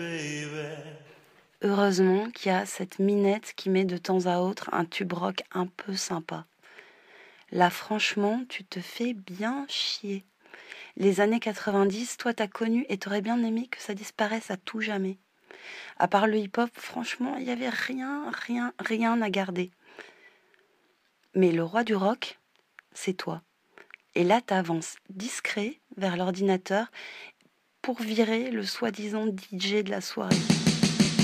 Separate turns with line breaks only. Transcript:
Heureusement qu'il y a cette minette qui met de temps à autre un tube rock un peu sympa. Là, franchement, tu te fais bien chier. Les années 90, toi, t'as connu et t'aurais bien aimé que ça disparaisse à tout jamais. À part le hip-hop, franchement, il n'y avait rien à garder. Mais le roi du rock, c'est toi. Et là, t'avances discret vers l'ordinateur pour virer le soi-disant DJ de la soirée.